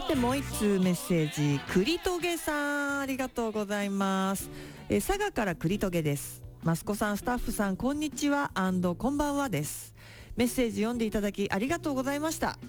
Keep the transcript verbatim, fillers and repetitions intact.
てもう一通メッセージ、栗とげさん、ありがとうございます。え佐賀から栗とげです。マスコさん、スタッフさん、こんにちは&こんばんはです。メッセージ読んでいただきありがとうございました。